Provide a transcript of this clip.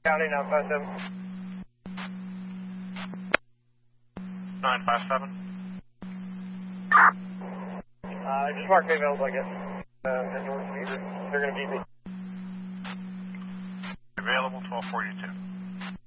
County 957. 957. Just mark me available, I guess. North Beaver. They're going to beat me. Available 1242.